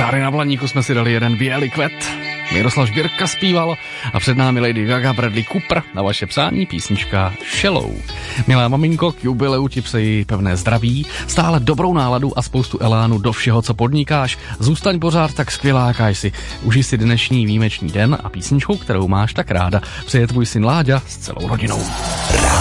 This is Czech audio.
Stáry na Blaníku jsme si dali jeden Bělý kvet. Miroslav Žbírka zpíval a před námi Lady Gaga, Bradley Cooper, na vaše přání písnička Shallow. Milá maminko, k jubileu ti přeji pevné zdraví, stále dobrou náladu a spoustu elánu do všeho, co podnikáš. Zůstaň pořád tak skvělá, jaká jsi. Užij si dnešní výjimečný den a písničku, kterou máš tak ráda, přeje tvůj syn Láďa s celou rodinou.